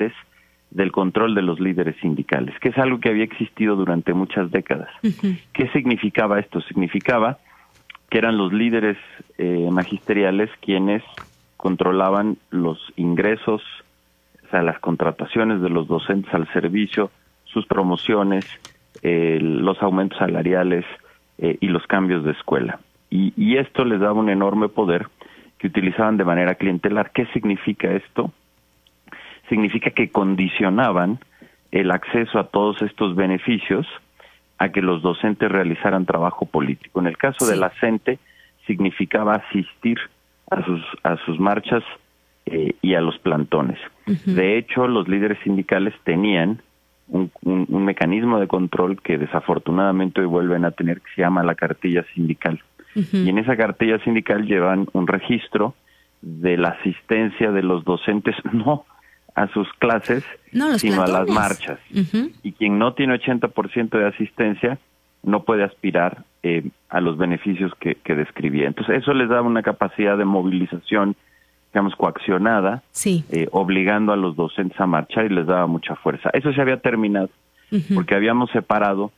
docentes del control de los líderes sindicales, que es algo que había existido durante muchas décadas. Uh-huh. ¿Qué significaba esto? Significaba que eran los líderes magisteriales quienes controlaban los ingresos, o sea, las contrataciones de los docentes al servicio, sus promociones, los aumentos salariales y los cambios de escuela. Y esto les daba un enorme poder que utilizaban de manera clientelar. ¿Qué significa esto? Significa que condicionaban el acceso a todos estos beneficios a que los docentes realizaran trabajo político. En el caso de la CENTE, significaba asistir a sus marchas y a los plantones. Uh-huh. De hecho, los líderes sindicales tenían un mecanismo de control que desafortunadamente hoy vuelven a tener, que se llama la cartilla sindical. Uh-huh. Y en esa cartilla sindical llevan un registro de la asistencia de los docentes, no a sus clases, sino plantones, a las marchas. Uh-huh. Y quien no tiene 80% de asistencia no puede aspirar a los beneficios que describía. Entonces, eso les daba una capacidad de movilización, digamos, coaccionada, sí, obligando a los docentes a marchar, y les daba mucha fuerza. Eso se había terminado, uh-huh, porque habíamos separado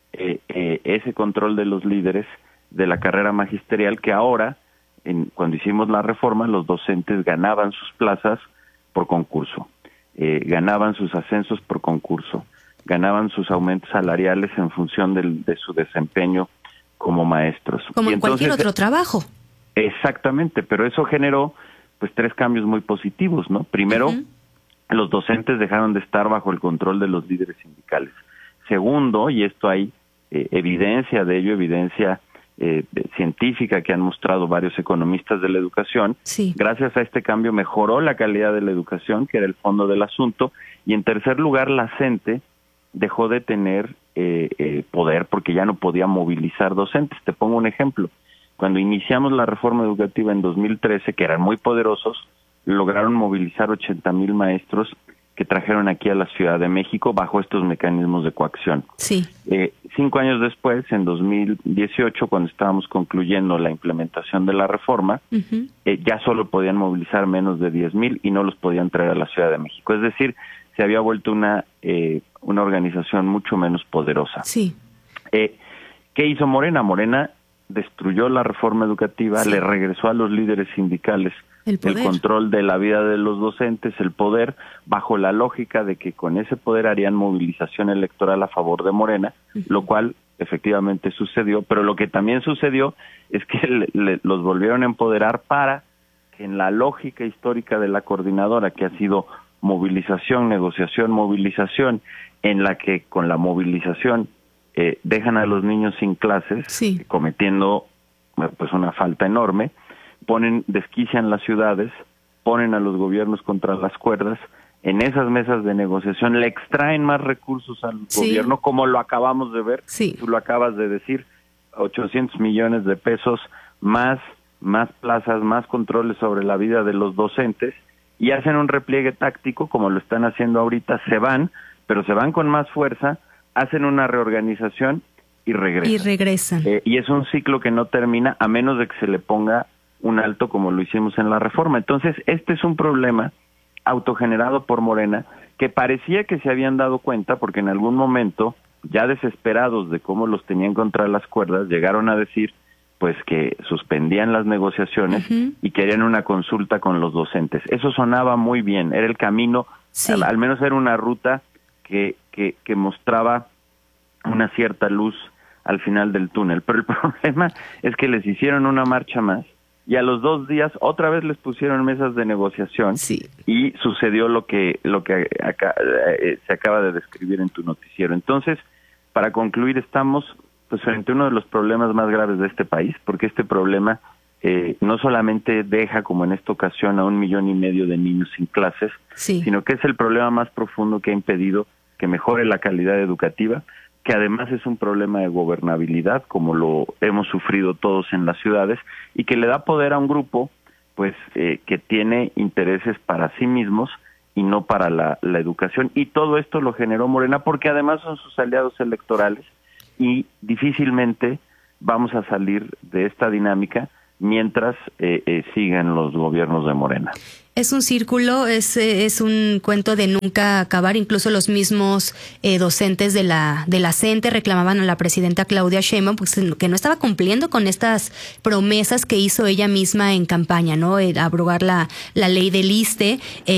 ese control de los líderes de la carrera magisterial, que ahora, cuando hicimos la reforma, los docentes ganaban sus plazas por concurso, ganaban sus ascensos por concurso, ganaban sus aumentos salariales en función de su desempeño como maestros. Como en cualquier otro trabajo. Exactamente, pero eso generó pues 3 cambios muy positivos, ¿no? Primero, uh-huh, los docentes dejaron de estar bajo el control de los líderes sindicales. Segundo, y esto hay evidencia de ello, evidencia científica que han mostrado varios economistas de la educación, sí, gracias a este cambio mejoró la calidad de la educación, que era el fondo del asunto, y en tercer lugar, la CENTE dejó de tener poder porque ya no podía movilizar docentes. Te pongo un ejemplo. Cuando iniciamos la reforma educativa en 2013, que eran muy poderosos, lograron movilizar 80,000 maestros que trajeron aquí a la Ciudad de México bajo estos mecanismos de coacción. Sí. 5 años después, en 2018, cuando estábamos concluyendo la implementación de la reforma, uh-huh, ya solo podían movilizar menos de 10,000 y no los podían traer a la Ciudad de México. Es decir, se había vuelto una organización mucho menos poderosa. Sí. ¿Qué hizo Morena? Morena destruyó la reforma educativa, sí, le regresó a los líderes sindicales el control de la vida de los docentes, el poder, bajo la lógica de que con ese poder harían movilización electoral a favor de Morena, uh-huh, lo cual efectivamente sucedió, pero lo que también sucedió es que los volvieron a empoderar para que en la lógica histórica de la coordinadora, que ha sido movilización, negociación, movilización, en la que con la movilización dejan a los niños sin clases, sí, cometiendo pues una falta enorme, desquician las ciudades, ponen a los gobiernos contra las cuerdas, en esas mesas de negociación le extraen más recursos al, sí, gobierno, como lo acabamos de ver, sí, tú lo acabas de decir, 800 millones de pesos, más plazas, más controles sobre la vida de los docentes, y hacen un repliegue táctico, como lo están haciendo ahorita, se van, pero se van con más fuerza, hacen una reorganización y regresan. Y es un ciclo que no termina a menos de que se le ponga un alto, como lo hicimos en la reforma. Entonces, este es un problema autogenerado por Morena, que parecía que se habían dado cuenta, porque en algún momento, ya desesperados de cómo los tenían contra las cuerdas, llegaron a decir pues que suspendían las negociaciones, uh-huh, y querían una consulta con los docentes. Eso sonaba muy bien, era el camino, sí, al menos era una ruta que mostraba una cierta luz al final del túnel, pero el problema es que les hicieron una marcha más, y a los 2 días otra vez les pusieron mesas de negociación, sí, y sucedió lo que acá, se acaba de describir en tu noticiero. Entonces, para concluir, estamos pues frente a uno de los problemas más graves de este país, porque este problema no solamente deja, como en esta ocasión, a 1,5 millones de niños sin clases, sí, sino que es el problema más profundo que ha impedido que mejore la calidad educativa, que además es un problema de gobernabilidad, como lo hemos sufrido todos en las ciudades, y que le da poder a un grupo pues que tiene intereses para sí mismos y no para la educación. Y todo esto lo generó Morena, porque además son sus aliados electorales, y difícilmente vamos a salir de esta dinámica mientras sigan los gobiernos de Morena. Es un círculo, es un cuento de nunca acabar. Incluso los mismos docentes de la CENTE reclamaban a la presidenta Claudia Sheinbaum pues, que no estaba cumpliendo con estas promesas que hizo ella misma en campaña, ¿no? Abrogar la ley del ISSSTE,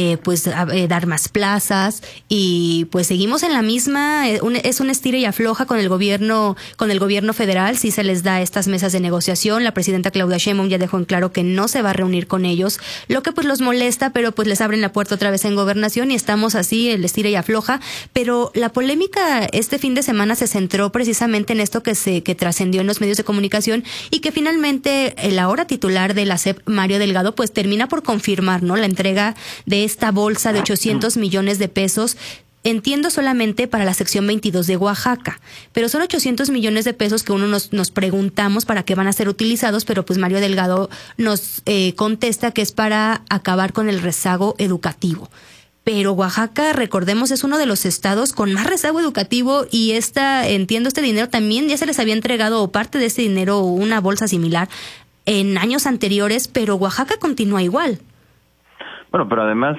dar más plazas, y pues seguimos en la misma. Es un estira y afloja con el gobierno federal. Sí se les da estas mesas de negociación. La presidenta Claudia Sheinbaum ya dejó en claro que no se va a reunir con ellos, lo que pues los molesta, pero pues les abren la puerta otra vez en Gobernación y estamos así, el estira y afloja. Pero la polémica este fin de semana se centró precisamente en esto que trascendió en los medios de comunicación, y que finalmente el ahora titular de la SEP, Mario Delgado, pues termina por confirmar, ¿no?, la entrega de esta bolsa de 800 millones de pesos. Entiendo solamente para la sección 22 de Oaxaca, pero son 800 millones de pesos que uno nos preguntamos para qué van a ser utilizados, pero pues Mario Delgado nos contesta que es para acabar con el rezago educativo. Pero Oaxaca, recordemos, es uno de los estados con más rezago educativo, y entiendo, este dinero también ya se les había entregado, o parte de este dinero, una bolsa similar, en años anteriores, pero Oaxaca continúa igual. Bueno, pero además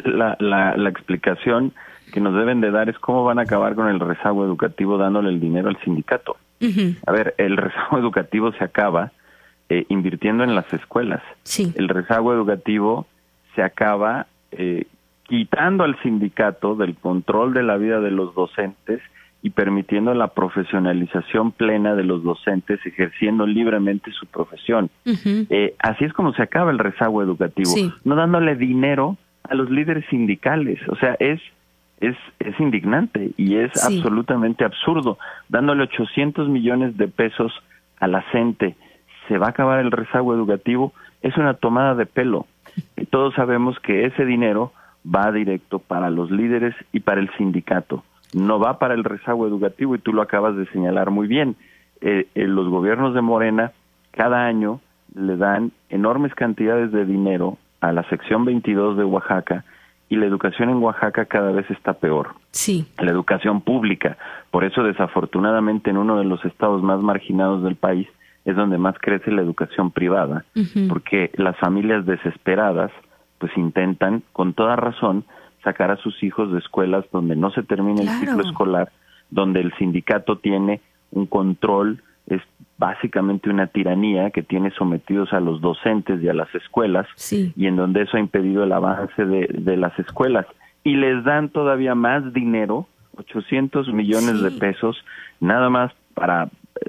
la explicación que nos deben de dar es cómo van a acabar con el rezago educativo dándole el dinero al sindicato. Uh-huh. A ver, el rezago educativo se acaba invirtiendo en las escuelas. Sí. El rezago educativo se acaba quitando al sindicato del control de la vida de los docentes y permitiendo la profesionalización plena de los docentes ejerciendo libremente su profesión. Uh-huh. Así es como se acaba el rezago educativo, sí, no dándole dinero a los líderes sindicales. O sea, es indignante y es sí, absolutamente absurdo. Dándole 800 millones de pesos a la CENTE, ¿se va a acabar el rezago educativo? Es una tomada de pelo. Todos sabemos que ese dinero va directo para los líderes y para el sindicato. No va para el rezago educativo, y tú lo acabas de señalar muy bien. Los gobiernos de Morena cada año le dan enormes cantidades de dinero a la sección 22 de Oaxaca, y la educación en Oaxaca cada vez está peor. Sí. La educación pública. Por eso, desafortunadamente, en uno de los estados más marginados del país es donde más crece la educación privada, uh-huh, porque las familias desesperadas pues intentan, con toda razón, sacar a sus hijos de escuelas donde no se termina el ciclo escolar, donde el sindicato tiene un control, es básicamente una tiranía que tiene sometidos a los docentes y a las escuelas, sí, y en donde eso ha impedido el avance de las escuelas. Y les dan todavía más dinero, 800 millones sí, de pesos, nada más para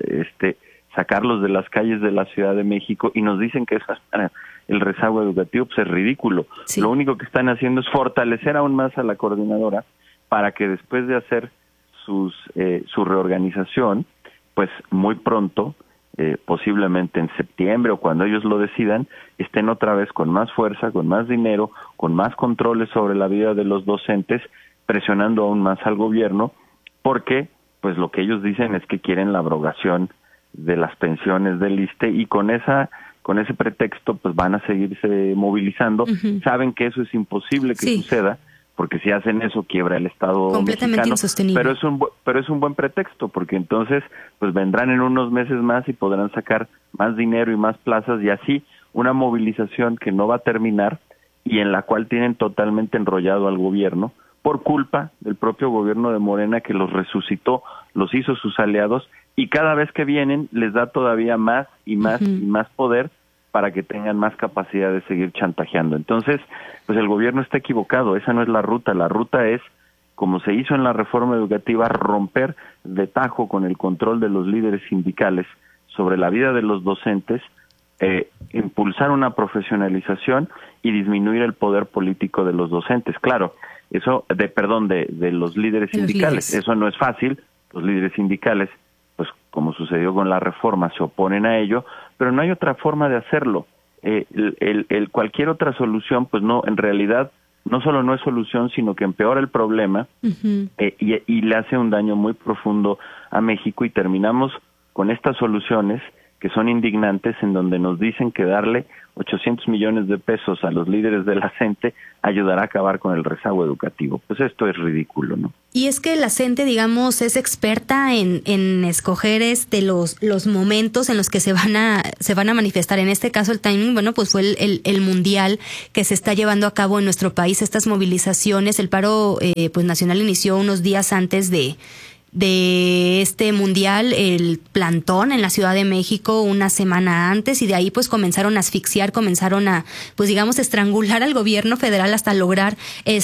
sacarlos de las calles de la Ciudad de México, y nos dicen que eso es para el rezago educativo. Pues es ridículo. Sí. Lo único que están haciendo es fortalecer aún más a la coordinadora para que después de hacer su reorganización, pues muy pronto, posiblemente en septiembre o cuando ellos lo decidan, estén otra vez con más fuerza, con más dinero, con más controles sobre la vida de los docentes, presionando aún más al gobierno, porque pues lo que ellos dicen es que quieren la abrogación de las pensiones del ISSSTE, y con ese pretexto pues van a seguirse movilizando. Uh-huh. Saben que eso es imposible que suceda, porque si hacen eso quiebra el Estado completamente mexicano, insostenible. Pero es un buen pretexto, porque entonces pues vendrán en unos meses más y podrán sacar más dinero y más plazas, y así una movilización que no va a terminar y en la cual tienen totalmente enrollado al gobierno por culpa del propio gobierno de Morena, que los resucitó, los hizo sus aliados, y cada vez que vienen les da todavía más y más uh-huh, y más poder para que tengan más capacidad de seguir chantajeando. Entonces, pues el gobierno está equivocado, esa no es la ruta es, como se hizo en la reforma educativa, romper de tajo con el control de los líderes sindicales sobre la vida de los docentes, impulsar una profesionalización y disminuir el poder político de los docentes. Claro, eso, de los líderes sindicales, eso no es fácil. Los líderes sindicales, pues como sucedió con la reforma, se oponen a ello, pero no hay otra forma de hacerlo. Cualquier otra solución, pues no, en realidad, no solo no es solución, sino que empeora el problema, uh-huh, y le hace un daño muy profundo a México, y terminamos con estas soluciones que son indignantes, en donde nos dicen que darle 800 millones de pesos a los líderes de la CENTE ayudará a acabar con el rezago educativo. Pues esto es ridículo, ¿no? Y es que la CENTE, digamos, es experta en escoger los momentos en los que se van a manifestar. En este caso, el timing, bueno, pues fue el mundial que se está llevando a cabo en nuestro país, estas movilizaciones. El paro pues nacional inició unos días antes de este mundial, el plantón en la Ciudad de México una semana antes, y de ahí pues comenzaron a asfixiar, comenzaron a, pues digamos, estrangular al gobierno federal hasta lograr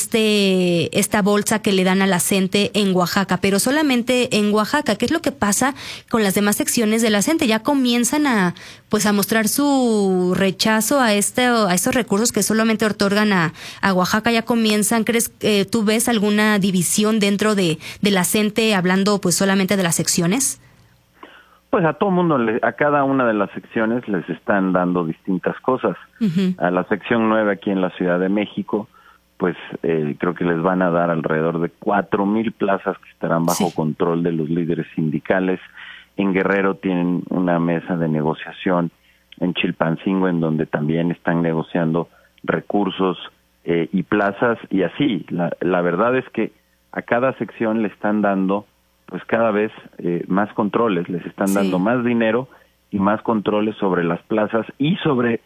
esta bolsa que le dan a la CENTE en Oaxaca, pero solamente en Oaxaca. ¿Qué es lo que pasa con las demás secciones de la CENTE? Ya comienzan a mostrar su rechazo a estos recursos que solamente otorgan a Oaxaca. Ya comienzan. ¿Crees tú ves alguna división dentro de la CENTE hablando pues solamente de las secciones? Pues a todo mundo, a cada una de las secciones les están dando distintas cosas. Uh-huh. A la sección 9 aquí en la Ciudad de México, pues creo que les van a dar alrededor de 4,000 plazas que estarán bajo control de los líderes sindicales. En Guerrero tienen una mesa de negociación, en Chilpancingo, en donde también están negociando recursos y plazas, y así. La verdad es que a cada sección le están dando pues cada vez más controles, les están dando más dinero y más controles sobre las plazas y sobre,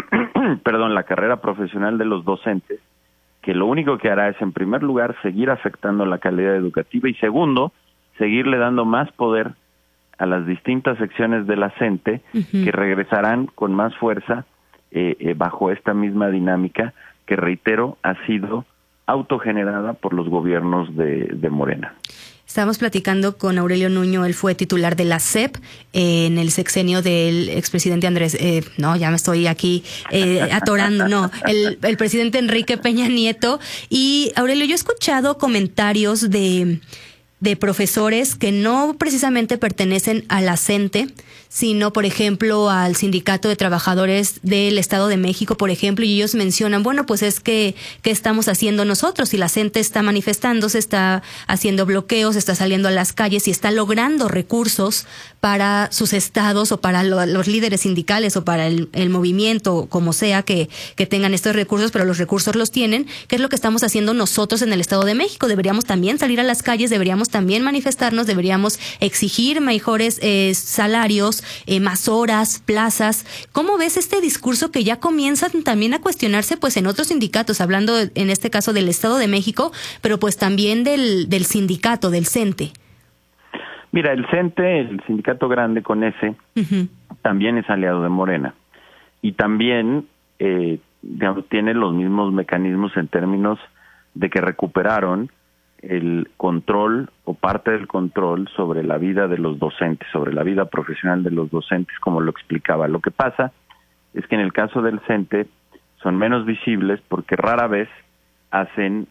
la carrera profesional de los docentes, que lo único que hará es, en primer lugar, seguir afectando la calidad educativa, y segundo, seguirle dando más poder a las distintas secciones de la CENTE, uh-huh, que regresarán con más fuerza bajo esta misma dinámica que, reitero, ha sido autogenerada por los gobiernos de Morena. Estábamos platicando con Aurelio Nuño, él fue titular de la SEP en el sexenio del expresidente Andrés, ya me estoy aquí atorando, el presidente Enrique Peña Nieto. Y Aurelio, yo he escuchado comentarios de profesores que no precisamente pertenecen a la CENTE, sino, por ejemplo, al Sindicato de Trabajadores del Estado de México, por ejemplo, y ellos mencionan, bueno, pues es que, ¿qué estamos haciendo nosotros? Si la CENTE está manifestándose, está haciendo bloqueos, está saliendo a las calles y está logrando recursos para sus estados o para los líderes sindicales o para el movimiento, como sea que tengan estos recursos, pero los recursos los tienen. ¿Qué es lo que estamos haciendo nosotros en el Estado de México? Deberíamos también salir a las calles, deberíamos también manifestarnos, deberíamos exigir mejores salarios, más horas, plazas. ¿Cómo ves este discurso que ya comienzan también a cuestionarse pues en otros sindicatos, hablando en este caso del Estado de México, pero pues también del sindicato, del CENTE? Mira, el CENTE, el sindicato grande con ese, uh-huh, también es aliado de Morena, y también tiene los mismos mecanismos en términos de que recuperaron el control o parte del control sobre la vida de los docentes, sobre la vida profesional de los docentes, como lo explicaba. Lo que pasa es que en el caso del CENTE son menos visibles porque rara vez hacen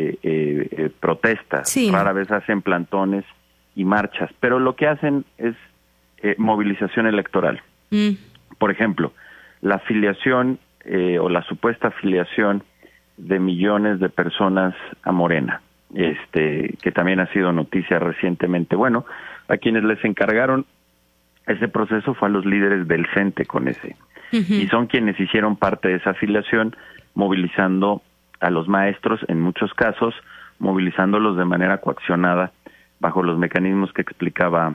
protestas, rara vez hacen plantones y marchas, pero lo que hacen es movilización electoral. Por ejemplo, la afiliación o la supuesta afiliación de millones de personas a Morena, que también ha sido noticia recientemente. Bueno, a quienes les encargaron ese proceso fue a los líderes del CENTE con ese, uh-huh, y son quienes hicieron parte de esa afiliación, movilizando a los maestros, en muchos casos, movilizándolos de manera coaccionada, bajo los mecanismos que explicaba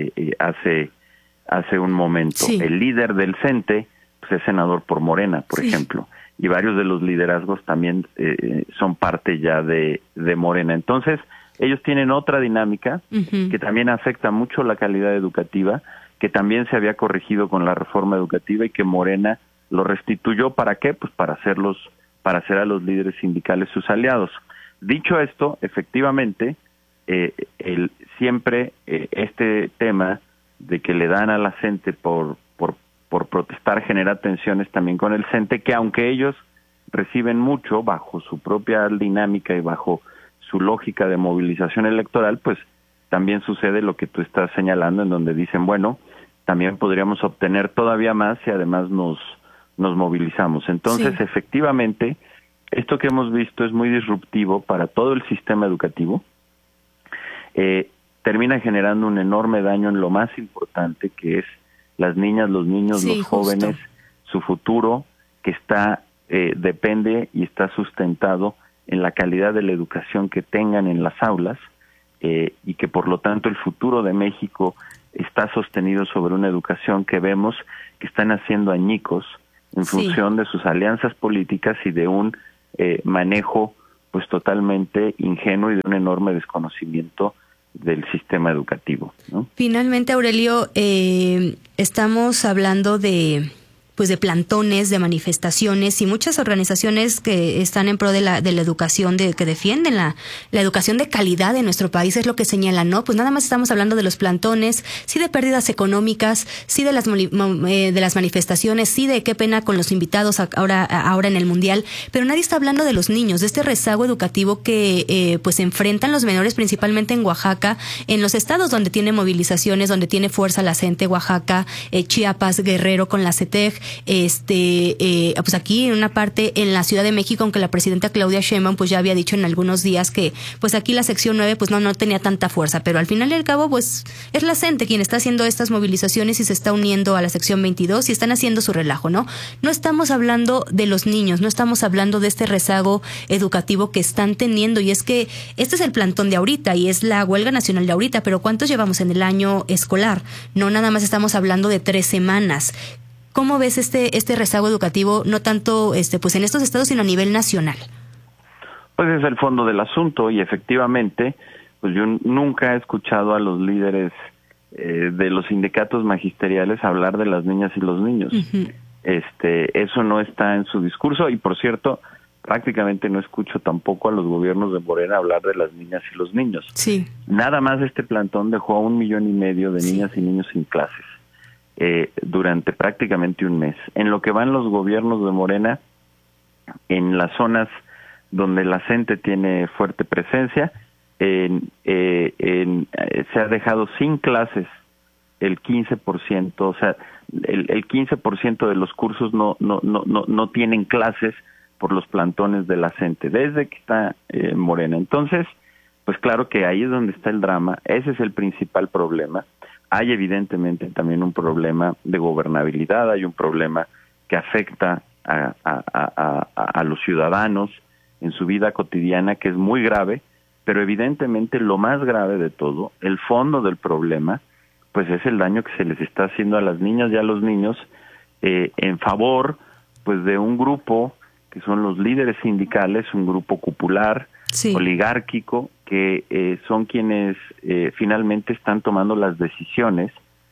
hace un momento. Sí. El líder del CENTE pues, es senador por Morena, por ejemplo, y varios de los liderazgos también son parte ya de Morena. Entonces, ellos tienen otra dinámica, uh-huh, que también afecta mucho la calidad educativa, que también se había corregido con la reforma educativa y que Morena lo restituyó. ¿Para qué? Pues para hacer a los líderes sindicales sus aliados. Dicho esto, efectivamente, siempre este tema de que le dan a la CENTE por protestar genera tensiones también con el CENTE, que aunque ellos reciben mucho bajo su propia dinámica y bajo su lógica de movilización electoral, pues también sucede lo que tú estás señalando, en donde dicen, bueno, también podríamos obtener todavía más si además nos movilizamos. Entonces, sí, efectivamente, esto que hemos visto es muy disruptivo para todo el sistema educativo. Termina generando un enorme daño en lo más importante, que es las niñas, los niños, los jóvenes, su futuro, que depende y está sustentado en la calidad de la educación que tengan en las aulas, y que por lo tanto el futuro de México está sostenido sobre una educación que vemos que están haciendo añicos en función de sus alianzas políticas y de un manejo pues totalmente ingenuo y de un enorme desconocimiento del sistema educativo, ¿no? Finalmente, Aurelio, estamos hablando de plantones, de manifestaciones y muchas organizaciones que están en pro de la educación, que defienden la educación de calidad de nuestro país, es lo que señalan, ¿no? Pues nada más estamos hablando de los plantones, sí de pérdidas económicas, sí de las manifestaciones, sí de qué pena con los invitados ahora en el Mundial, pero nadie está hablando de los niños, de este rezago educativo que pues enfrentan los menores, principalmente en Oaxaca, en los estados donde tiene movilizaciones, donde tiene fuerza la CENTE, Oaxaca, Chiapas, Guerrero con la CETEG, pues aquí en una parte en la Ciudad de México, aunque la presidenta Claudia Sheinbaum pues ya había dicho en algunos días que pues aquí la sección 9 pues no tenía tanta fuerza, pero al final y al cabo pues es la CENTE quien está haciendo estas movilizaciones y se está uniendo a la sección 22 y están haciendo su relajo, ¿no? No estamos hablando de los niños, no estamos hablando de este rezago educativo que están teniendo, y es que este es el plantón de ahorita y es la huelga nacional de ahorita, pero ¿cuántos llevamos en el año escolar? No nada más estamos hablando de 3 semanas. ¿Cómo ves este rezago educativo, no tanto pues en estos estados, sino a nivel nacional? Pues es el fondo del asunto, y efectivamente, pues yo nunca he escuchado a los líderes de los sindicatos magisteriales hablar de las niñas y los niños. Uh-huh. Eso no está en su discurso, y por cierto, prácticamente no escucho tampoco a los gobiernos de Morena hablar de las niñas y los niños. Sí. Nada más este plantón dejó a 1,5 millones de niñas y niños sin clases durante prácticamente un mes. En lo que van los gobiernos de Morena, en las zonas donde la CENTE tiene fuerte presencia, se ha dejado sin clases el 15%, o sea, el 15% de los cursos no tienen clases por los plantones de la CENTE, desde que está Morena. Entonces, pues claro que ahí es donde está el drama, ese es el principal problema. Hay evidentemente también un problema de gobernabilidad, hay un problema que afecta a los ciudadanos en su vida cotidiana, que es muy grave, pero evidentemente lo más grave de todo, el fondo del problema, pues es el daño que se les está haciendo a las niñas y a los niños en favor pues de un grupo que son los líderes sindicales, un grupo cupular, sí, oligárquico, que son quienes finalmente están tomando las decisiones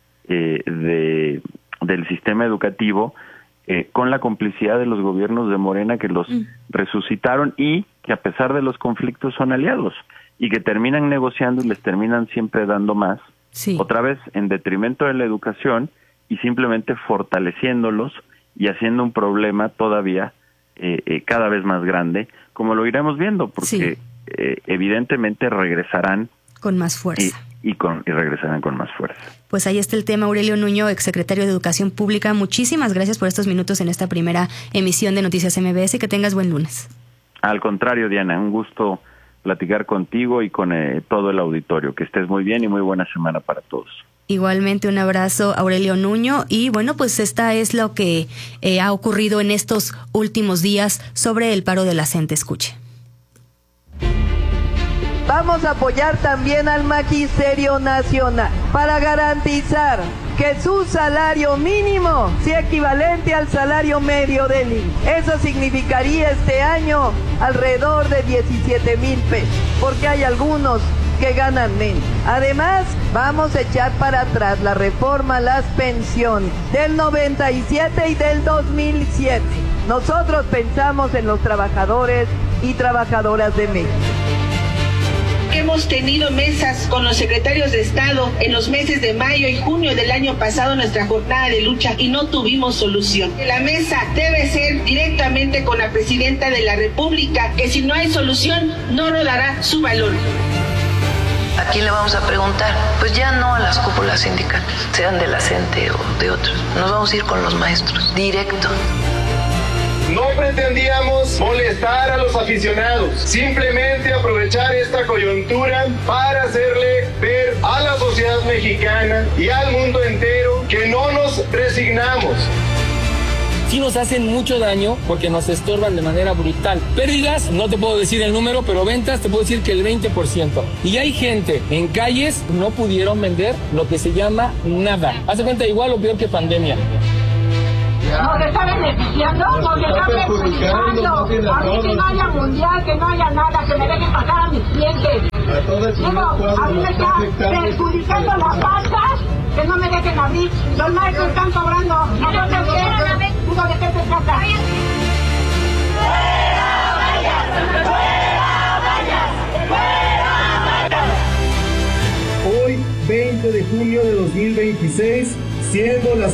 del sistema educativo, con la complicidad de los gobiernos de Morena que los resucitaron, y que a pesar de los conflictos son aliados y que terminan negociando y les terminan siempre dando más, sí, otra vez en detrimento de la educación, y simplemente fortaleciéndolos y haciendo un problema todavía cada vez más grande, como lo iremos viendo, porque sí, evidentemente regresarán con más fuerza. Y regresarán con más fuerza. Pues ahí está el tema. Aurelio Nuño, exsecretario de Educación Pública, muchísimas gracias por estos minutos en esta primera emisión de Noticias MBS, y que tengas buen lunes. Al contrario, Diana, un gusto platicar contigo y con todo el auditorio. Que estés muy bien y muy buena semana para todos. Igualmente, un abrazo, Aurelio Nuño. Y bueno, pues esta es lo que ha ocurrido en estos últimos días sobre el paro de la CENTE. Escuche. Vamos a apoyar también al Magisterio Nacional para garantizar que su salario mínimo sea equivalente al salario medio del IMSS. Eso significaría este año alrededor de 17,000 pesos, porque hay algunos que ganan menos. Además, vamos a echar para atrás la reforma a las pensiones del 97 y del 2007. Nosotros pensamos en los trabajadores y trabajadoras de México. Hemos tenido mesas con los secretarios de Estado en los meses de mayo y junio del año pasado, nuestra jornada de lucha, y no tuvimos solución. La mesa debe ser directamente con la Presidenta de la República, que si no hay solución, no nos dará su valor. ¿A quién le vamos a preguntar? Pues ya no a las cúpulas sindicales, sean de la CENTE o de otros. Nos vamos a ir con los maestros, directo. No pretendíamos molestar a los aficionados, simplemente aprovechar esta coyuntura para hacerle ver a la sociedad mexicana y al mundo entero que no nos nos hacen mucho daño porque nos estorban de manera brutal. Pérdidas, no te puedo decir el número, pero ventas te puedo decir que el 20%. Y hay gente en calles que no pudieron vender lo que se llama nada. Hace cuenta igual o peor que pandemia. Nos está beneficiando, nos está perjudicando. A mí que no haya mundial, que no haya nada, que me dejen pagar a mis clientes. A mí me está perjudicando las pastas, que no me dejen abrir. Los maestros están cobrando. ¿Nosotros qué? ¿De qué se trata? Hoy, 20 de junio de 2026, siendo las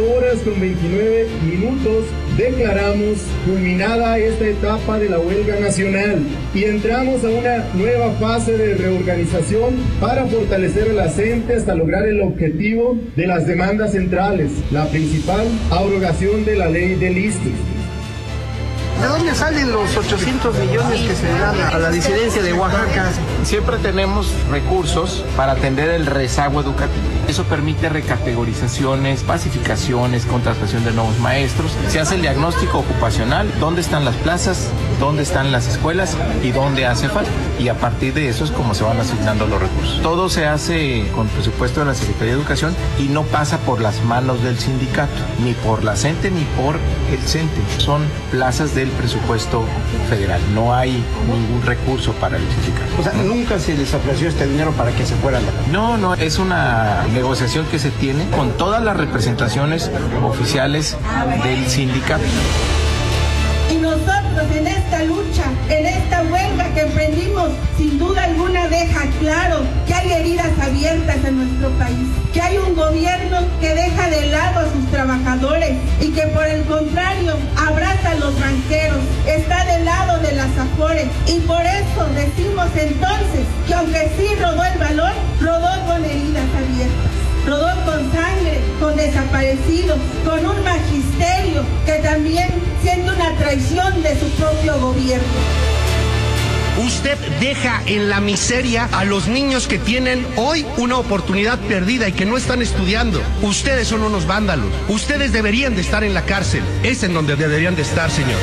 11:29, declaramos culminada esta etapa de la huelga nacional y entramos a una nueva fase de reorganización para fortalecer las entes hasta lograr el objetivo de las demandas centrales, la principal, abrogación de la ley del ISSSTE. ¿De dónde salen los 800 millones que se dan a la disidencia de Oaxaca? Siempre tenemos recursos para atender el rezago educativo. Eso permite recategorizaciones, pacificaciones, contratación de nuevos maestros. Se hace el diagnóstico ocupacional, dónde están las plazas, dónde están las escuelas y dónde hace falta. Y a partir de eso es como se van asignando los recursos. Todo se hace con presupuesto de la Secretaría de Educación y no pasa por las manos del sindicato, ni por la CENTE ni por el CENTE. Son plazas del presupuesto federal. No hay ningún recurso para el sindicato. O sea, nunca se les ofreció este dinero para que se fueran. No, es una negociación que se tiene con todas las representaciones oficiales del sindicato. Y nosotros en esta lucha, en esta huelga que emprendimos, sin duda alguna deja claro que hay heridas abiertas en nuestro país, que hay un gobierno que deja de lado a sus trabajadores y que por el contrario abraza a los banqueros, está del lado de las afores, y por eso decimos entonces que aunque sí rodó el balón, rodó con heridas abiertas. Rodó con sangre, con desaparecidos, con un magisterio que también siente una traición de su propio gobierno. Usted deja en la miseria a los niños que tienen hoy una oportunidad perdida y que no están estudiando. Ustedes son unos vándalos. Ustedes deberían de estar en la cárcel. Es en donde deberían de estar, señor.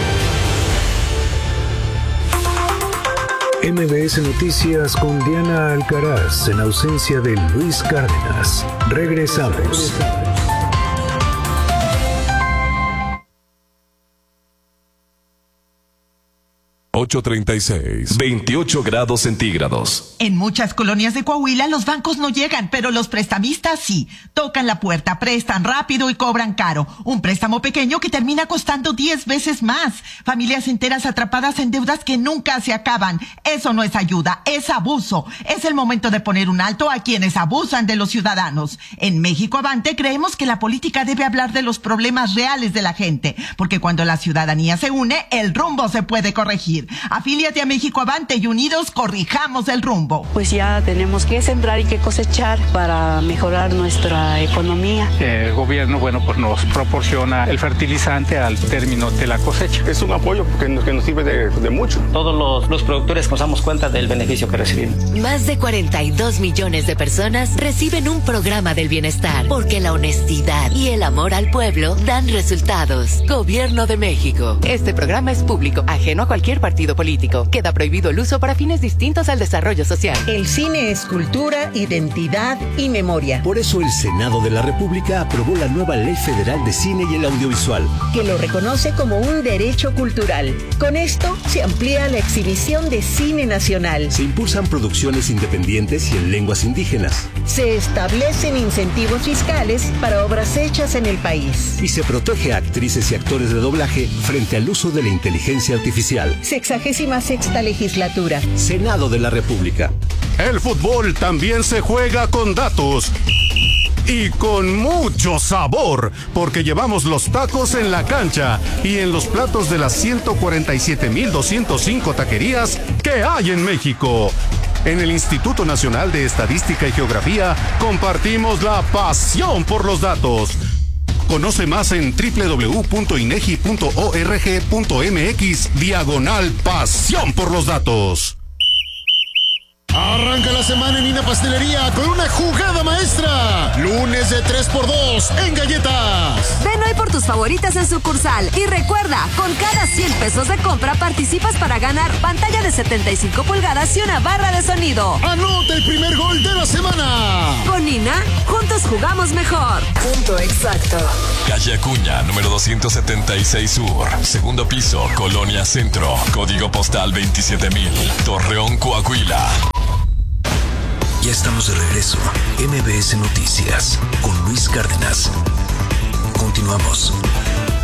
MBS Noticias con Diana Alcaraz en ausencia de Luis Cárdenas. Regresamos. ...8:36... 28 grados centígrados. En muchas colonias de Coahuila los bancos no llegan, pero los prestamistas sí. Tocan la puerta, prestan rápido y cobran caro. Un préstamo pequeño que termina costando 10 veces más. Familias enteras atrapadas en deudas que nunca se acaban. Eso no es ayuda, es abuso. Es el momento de poner un alto a quienes abusan de los ciudadanos. En México Avante creemos que la política debe hablar de los problemas reales de la gente, porque cuando la ciudadanía se une, el rumbo se puede corregir. Afíliate a México Avante y unidos corrijamos el rumbo. Pues ya tenemos que sembrar y que cosechar para mejorar nuestra economía. El gobierno, pues nos proporciona el fertilizante al término de la cosecha. Es un apoyo que nos sirve de mucho. Todos los productores nos damos cuenta del beneficio que recibimos. Más de 42 millones de personas reciben un programa del bienestar, porque la honestidad y el amor al pueblo dan resultados. Gobierno de México. Este programa es público, ajeno a cualquier partido político. Queda prohibido el uso para fines distintos al desarrollo social. El cine es cultura, identidad y memoria. Por eso el Senado de la República aprobó la nueva Ley Federal de Cine y el Audiovisual, que lo reconoce como un derecho cultural. Con esto se amplía la exhibición de cine nacional. Se impulsan producciones independientes y en lenguas indígenas. Se establecen incentivos fiscales para obras hechas en el país. Y se protege a actrices y actores de doblaje frente al uso de la inteligencia artificial. 66ª legislatura. Senado de la República. El fútbol también se juega con datos. Y con mucho sabor, porque llevamos los tacos en la cancha y en los platos de las 147,205 taquerías que hay en México. En el Instituto Nacional de Estadística y Geografía compartimos la pasión por los datos. Conoce más en www.inegi.org.mx/pasión por los datos. Arranca la la semana en Ina Pastelería con una jugada maestra. Lunes de 3x2 en galletas. Ven hoy por tus favoritas en sucursal. Y recuerda, con cada 100 pesos de compra participas para ganar pantalla de 75 pulgadas y una barra de sonido. Anota el primer gol de la semana. Con Ina, juntos jugamos mejor. Punto exacto. Calle Acuña, número 276 Sur. Segundo piso, Colonia Centro. Código postal 27000. Torreón, Coahuila. Ya estamos de regreso. MBS Noticias con Luis Cárdenas. Continuamos.